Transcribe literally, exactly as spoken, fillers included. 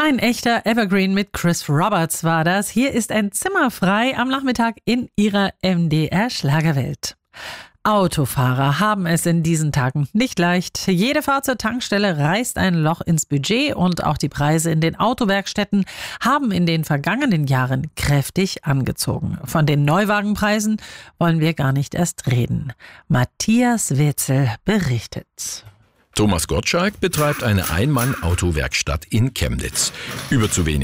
Ein echter Evergreen mit Chris Roberts war das. Hier ist ein Zimmer frei am Nachmittag in Ihrer M D R-Schlagerwelt. Autofahrer haben es in diesen Tagen nicht leicht. Jede Fahrt zur Tankstelle reißt ein Loch ins Budget und auch die Preise in den Autowerkstätten haben in den vergangenen Jahren kräftig angezogen. Von den Neuwagenpreisen wollen wir gar nicht erst reden. Matthias Wetzel berichtet. Thomas Gottschalk betreibt eine Ein-Mann-Autowerkstatt in Chemnitz. Über zu wenig